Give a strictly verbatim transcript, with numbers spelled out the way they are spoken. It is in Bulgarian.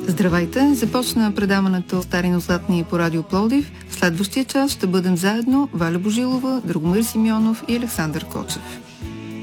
Здравейте! Започна предаването Стари златни по Радио Пловдив. В следващия час ще бъдем заедно Валя Божилова, Драгомир Симеонов и Александър Кочев.